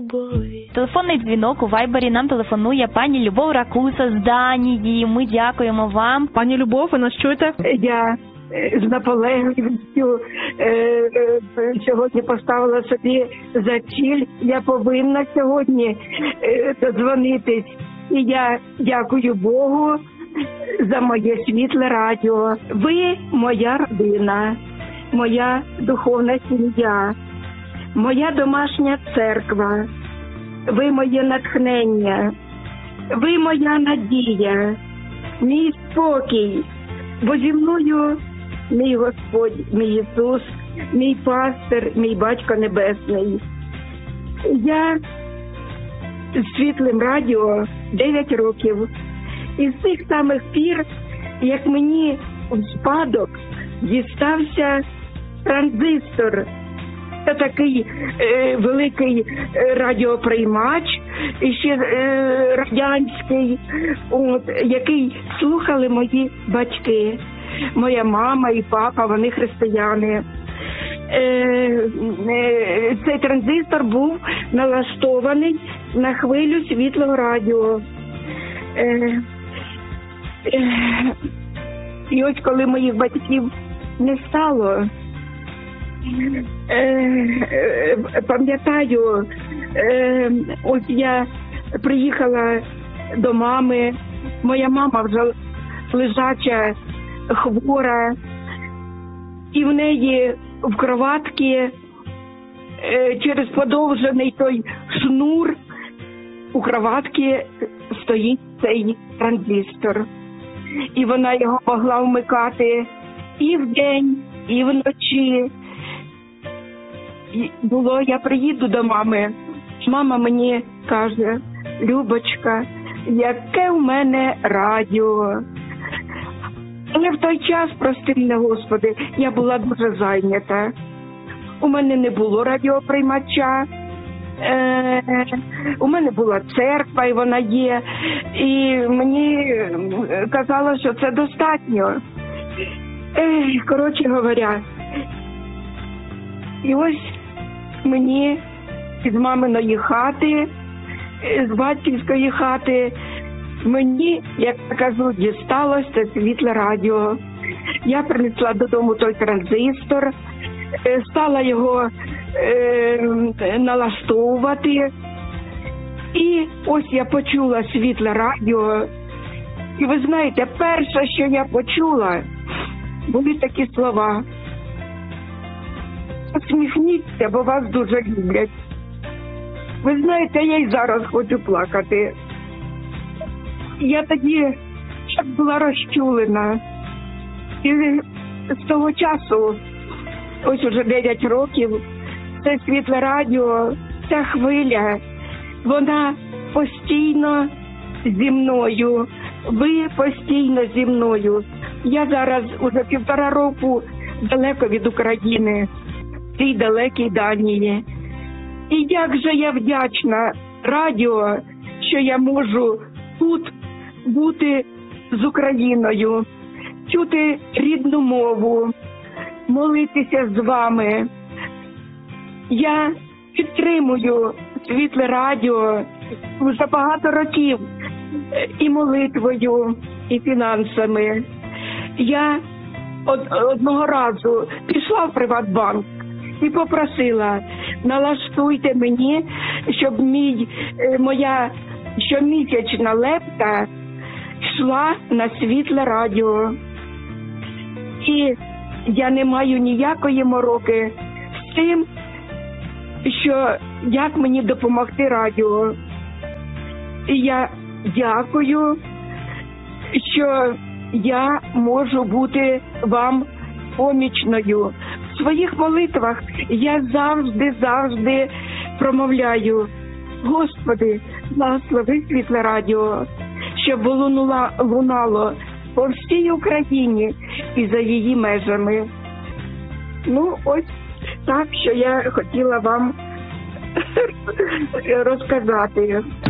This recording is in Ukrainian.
любові. Телефонний дзвінок у Вайбері нам телефонує пані Любов Ракуса з Данії. Ми дякуємо вам. Пані Любов, ви нас чуєте? Я з наполегливістю сьогодні поставила собі за ціль. Я повинна сьогодні додзвонитись. І я дякую Богу за моє світле радіо. Ви моя родина, моя духовна сім'я, моя домашня церква. Ви моє натхнення, ви моя надія, мій спокій, бо зі мною мій Господь, мій Ісус, мій пастир, мій Батько Небесний. Я з світлим радіо 9 років. І з тих самих пір, як мені в спадок дістався транзистор, це такий великий радіоприймач, ще радянський, який слухали мої батьки. Моя мама і папа, вони християни. Цей транзистор був налаштований на хвилю світлого радіо. І ось коли моїх батьків не стало, пам'ятаю, ось я приїхала до мами, моя мама вже лежача, хвора, і в неї в кроватці через подовжений той шнур у кроватці стоїть цей транзистор. І вона його могла вмикати і вдень, і вночі. І було, я приїду до мами, мама мені каже: Любочка, яке в мене радіо. Але в той час, прости мене, Господи, я була дуже зайнята. У мене не було радіоприймача, у мене була церква, і вона є, і мені казали, що це достатньо. Коротше говоря, і ось мені з маминої хати, з батьківської хати, мені, як я кажу, дісталось це світле радіо. Я принесла додому той транзистор, стала його налаштовувати. І ось я почула світле радіо. І ви знаєте, перше, що я почула, були такі слова: посміхніться, бо вас дуже люблять. Ви знаєте, я й зараз хочу плакати. Я тоді як була розчулена. І з того часу, ось уже 9 років, це світле радіо, ця хвиля, вона постійно зі мною. Ви постійно зі мною. Я зараз уже 1,5 року далеко від України, в цій далекій Данії. І як же я вдячна радіо, що я можу тут бути з Україною, чути рідну мову, молитися з вами. Я підтримую світле радіо вже багато років і молитвою, і фінансами. Я одного разу пішла в Приватбанк і попросила: налаштуйте мені, щоб моя щомісячна лепта йшла на світле радіо. І я не маю ніякої мороки з тим, що як мені допомогти радіо. І я дякую, що я можу бути вам помічною. В своїх молитвах я завжди промовляю: Господи, благослови світле радіо, щоб лунало по всій Україні і за її межами. Ну, ось так, що я хотіла вам розказати.